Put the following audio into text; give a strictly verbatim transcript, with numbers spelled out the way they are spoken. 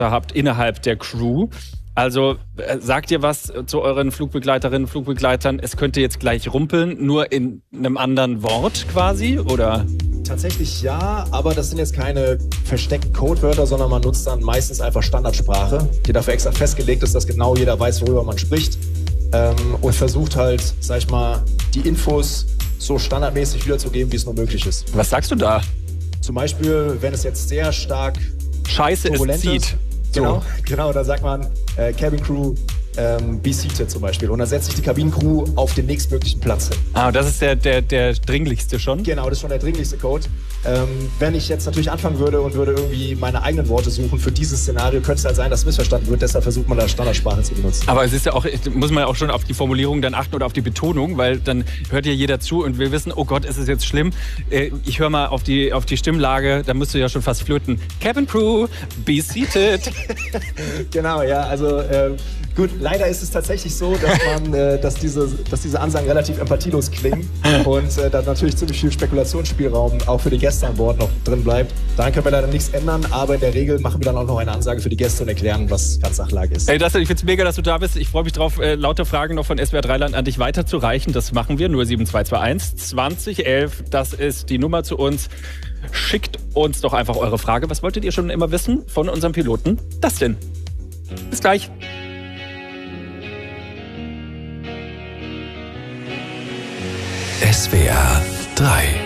habt innerhalb der Crew. Also äh, sagt ihr was zu euren Flugbegleiterinnen, Flugbegleitern? Es könnte jetzt gleich rumpeln, nur in einem anderen Wort quasi, oder? Tatsächlich ja, aber das sind jetzt keine versteckten Codewörter, sondern man nutzt dann meistens einfach Standardsprache, die dafür extra festgelegt ist, dass genau jeder weiß, worüber man spricht, ähm, und versucht halt, sag ich mal, die Infos so standardmäßig wiederzugeben, wie es nur möglich ist. Was sagst du da? Zum Beispiel, wenn es jetzt sehr stark Scheiße, es zieht. Ist, genau, so. genau, da sagt man äh, Cabin Crew, ähm, be seated zum Beispiel. Und dann setzt sich die Kabinencrew auf den nächstmöglichen Platz hin. Ah, das ist der, der, der dringlichste schon? Genau, das ist schon der dringlichste Code. Ähm, wenn ich jetzt natürlich anfangen würde und würde irgendwie meine eigenen Worte suchen für dieses Szenario, könnte es halt sein, dass missverstanden wird. Deshalb versucht man da Standardsprache zu benutzen. Aber es ist ja auch, muss man ja auch schon auf die Formulierung dann achten oder auf die Betonung, weil dann hört ja jeder zu und wir wissen, oh Gott, ist es jetzt schlimm. Ich höre mal auf die, auf die Stimmlage, da musst du ja schon fast flöten. Cabin Crew, be seated. Genau, ja, also äh, gut, leider ist es tatsächlich so, dass man, äh, dass diese, dass diese Ansagen relativ empathielos klingen und äh, da natürlich ziemlich viel Spekulationsspielraum auch für die Gäste an Bord noch drin bleibt. Daran können wir leider nichts ändern, aber in der Regel machen wir dann auch noch eine Ansage für die Gäste und erklären, was ganz Sachlage ist. Ey, das, ich finde es mega, dass du da bist. Ich freue mich drauf, äh, lauter Fragen noch von S W R drei Land an dich weiterzureichen. Das machen wir. null sieben zwei zwei eins zwanzig elf, das ist die Nummer zu uns. Schickt uns doch einfach eure Frage. Was wolltet ihr schon immer wissen von unserem Piloten? Das denn. Bis gleich. S W R drei